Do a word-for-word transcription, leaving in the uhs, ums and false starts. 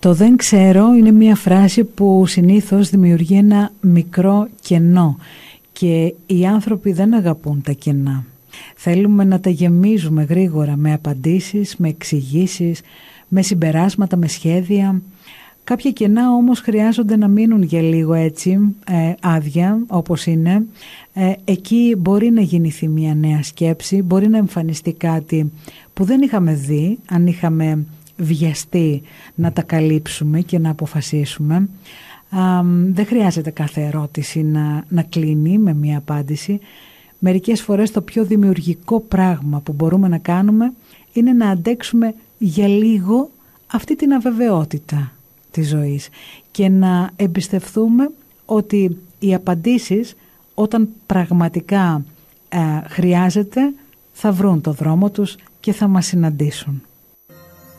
Το «δεν ξέρω» είναι μια φράση που συνήθως δημιουργεί ένα μικρό κενό και οι άνθρωποι δεν αγαπούν τα κενά. Θέλουμε να τα γεμίζουμε γρήγορα με απαντήσεις, με εξηγήσεις, με συμπεράσματα, με σχέδια. Κάποια κενά όμως χρειάζονται να μείνουν για λίγο έτσι, ε, άδεια όπως είναι. Ε, εκεί μπορεί να γεννηθεί μια νέα σκέψη, μπορεί να εμφανιστεί κάτι που δεν είχαμε δει, αν είχαμε βιαστεί να τα καλύψουμε και να αποφασίσουμε. Α, δεν χρειάζεται κάθε ερώτηση να, να κλείνει με μια απάντηση. Μερικές φορές το πιο δημιουργικό πράγμα που μπορούμε να κάνουμε είναι να αντέξουμε για λίγο αυτή την αβεβαιότητα της ζωής και να εμπιστευτούμε ότι οι απαντήσεις όταν πραγματικά ε, χρειάζεται θα βρουν το δρόμο τους και θα μας συναντήσουν.